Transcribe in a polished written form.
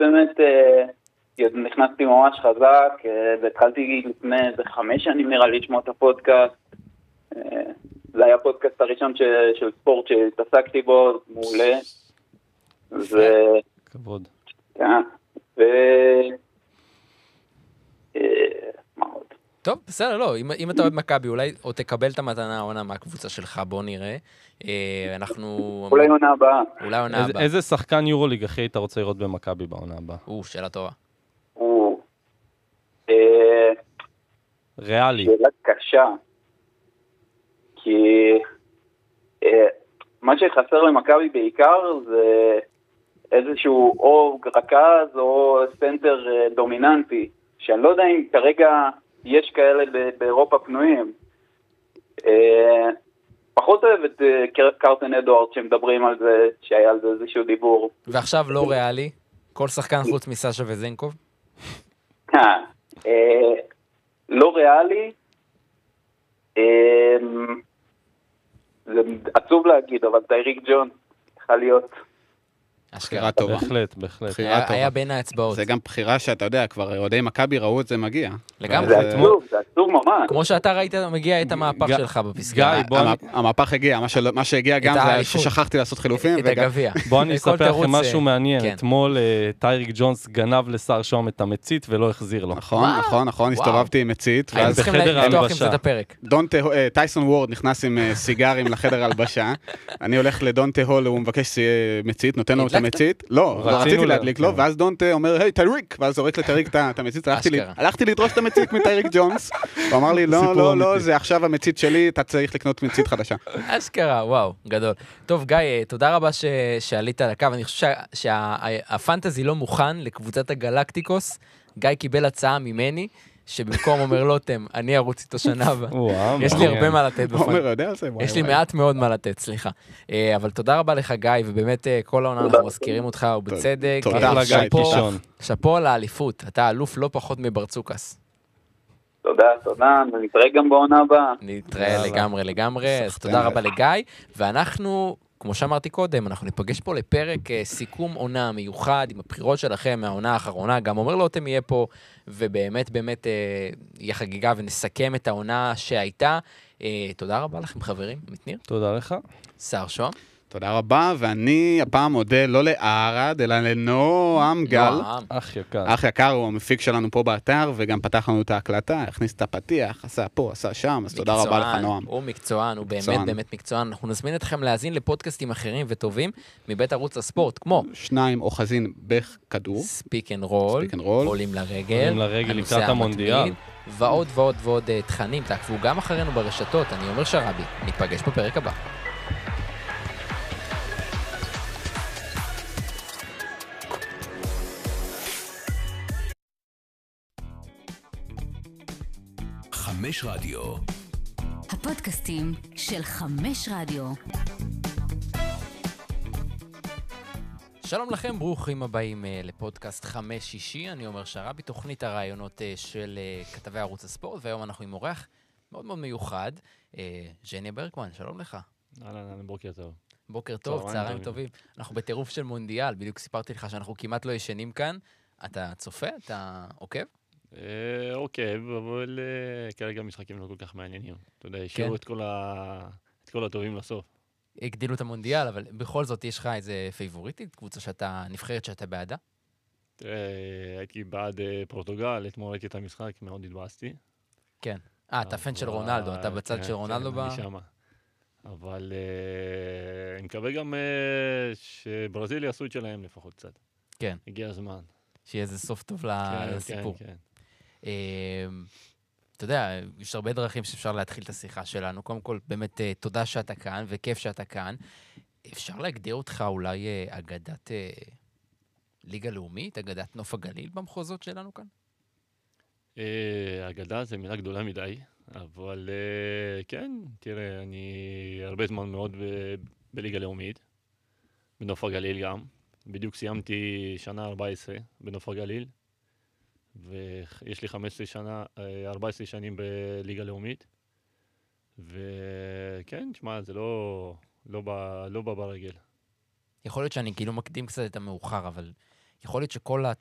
באמת נכנסתי ממש חזק, והתחלתי לפני איזה 5 שנים נראה לי לשמוע את הפודקאסט. זה היה הפודקאסט הראשון של ספורט שהתעסקתי בו, מעולה. כבוד. כן, מה עוד? טוב, בסדר, לא, אם אתה אוהב מכבי, אולי או תקבל את המתנה העונה מהקבוצה שלך, בוא נראה. אולי עונה הבאה. אולי עונה הבאה. איזה שחקן יורוליג אחי אתה רוצה לראות במכבי בעונה הבאה? שאלה טובה. ריאלי. שאלה קשה. כי מה שחסר למכבי בעיקר זה איזשהו או רכז או סנטר דומיננטי, שאני לא יודע אם כרגע יש כאלה באירופה פנויים. פחות אוהב את קרטן אדוארד שמדברים על זה, שהיה על זה איזשהו דיבור. ועכשיו לא ריאלי? כל שחקן חוץ מסשה וזנקוב? לא ריאלי. זה עצוב להגיד, אבל טייריק ג'ון צריכה להיות. בחירה טובה. בהחלט. היה בין האצבעות. זה גם בחירה שאתה יודע, כבר אוהדי מכבי ראו את זה מגיע. לגמרי. זה עצוב ממש. כמו שאתה ראית, מגיע את המהפך שלך בפסגה. המהפך הגיע, מה שהגיע גם זה ששכחתי לעשות חילופים. את הגביע. בוא אני אספר לכם משהו מעניין. אתמול טייריק ג'ונס גנב לשר שום את המצית ולא החזיר לו. נכון, הסתובבתי עם מצית. היינו צריכים לפתוח עם זה את הפרק. טייסון וורד נכנס עם סיגרים לחדר הלבשה. אני הולך לדונטה הול, הוא מבקש מצית, נותן לו את המצית. לא, רציתי להדליק לו, ואז דונטה אומר, היי, טייריק, ואז זורק לטייריק את המצית. הלכתי לדרוש את המצית מטייריק ג'ונס. הוא אמר לי, לא, זה עכשיו המצית שלי, אתה צריך לקנות מצית חדשה. אשכרה, וואו, גדול. טוב, גיא, תודה רבה שעלית על הקו. אני חושב שהפנטזי לא מוכן לקבוצת הגלקטיקוס. גיא קיבל הצעה ממני, שבמקום אומר לוטם, אני ארוץ איתו שנה הבאה. יש לי הרבה מה לתת בפנטזי. יש לי מעט מאוד מה לתת, סליחה. אבל תודה רבה לך, גיא, ובאמת כל העונה אנחנו מזכירים אותך, ובצדק. תודה לגיא קישון. שפו על האליפות, אתה אלוף לא פחות מברצוקס. תודה, נתראה גם בעונה הבאה. נתראה לגמרי, אז תודה רבה לגיא, ואנחנו, כמו שאמרתי קודם, אנחנו ניפגש פה לפרק סיכום עונה מיוחד, עם הבחירות שלכם מהעונה האחרונה, גם אומר לו אתם יהיה פה, ובאמת יהיה חגיגה, ונסכם את העונה שהייתה. תודה רבה לכם חברים, מתניר. תודה לך. שר שום. תודה רבה, ואני הפעם מודה לא לערד, אלא לנועם גל. אח יקר, הוא המפיק שלנו פה באתר, וגם פתח לנו את ההקלטה, הכניס את הפתיח, עשה פה, עשה שם, אז תודה רבה לך נועם. הוא מקצוען, הוא באמת מקצוען. אנחנו נזמין אתכם להאזין לפודקאסטים אחרים וטובים, מבית ערוץ הספורט, כמו 2 אוחזין בכדור, ספיק אנד רול, עולים לרגל, לקראת המונדיאל, ועוד תכנים. תעקבו גם אחרינו ברשתות. אני אומר שרבי, נתפגש בפרק הבא. חמש רדיו. הפודקאסטים של 5 רדיו. שלום לכם, ברוכים הבאים לפודקאסט 5 שישי. אני אומר שרבי, תוכנית הרעיונות של כתבי ערוץ הספורט, והיום אנחנו עם אורח מאוד מאוד מיוחד, ז'ניה ברקמן, שלום לך. בוקר טוב. בוקר טוב, צהריים טובים. אנחנו בטירוף של מונדיאל, בדיוק סיפרתי לך שאנחנו כמעט לא ישנים כאן. אתה צופה? אתה עוקב? עוקב, אבל כרגע משחקים לא כל כך מעניינים. אתה יודע, השאירו את כל הטובים לסוף. הגדילו את המונדיאל, אבל בכל זאת יש לך איזה פייבוריטית, קבוצה שאתה, נבחרת שאתה בעדה? הייתי בעד פורטוגל, אתמול ראיתי את המשחק, מאוד התבאסתי. כן. אתה פן של רונלדו, אתה בצד של רונלדו כן, אני שמה. אבל אני מקווה גם שברזיל יעשו את שלהם לפחות קצת. כן. הגיע הזמן. שיהיה איזה סוף טוב לסיפור. כן. אתה יודע, יש הרבה דרכים שאפשר להתחיל את השיחה שלנו. קודם כל, באמת תודה שאתה כאן, וכיף שאתה כאן. אפשר להגדיר אותך אולי אגדת ליגה לאומית, אגדת נוף הגליל במחוזות שלנו כאן? אגדה זה מילה גדולה מדי, אבל כן, תראה, אני הרבה זמן מאוד בליגה לאומית, בנוף הגליל גם. בדיוק סיימתי שנה 14 בנוף הגליל, ויש לי 14 שנים בליגה לאומית, וכן, תשמע, זה לא בא ברגל. יכול להיות שאני כאילו מקדים קצת את המאוחר, אבל יכול להיות שכל